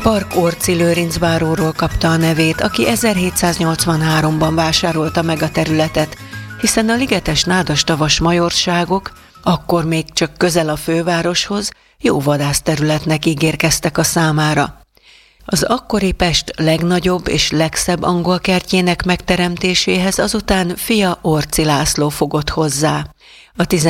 park Orczy Lőrinc báróról kapta a nevét, aki 1783-ban vásárolta meg a területet, hiszen a ligetes nádastavas majorságok, akkor még csak közel a fővároshoz, jó vadászterületnek ígérkeztek a számára. Az akkori Pest legnagyobb és legszebb angol kertjének megteremtéséhez azután fia Orczy László fogott hozzá. A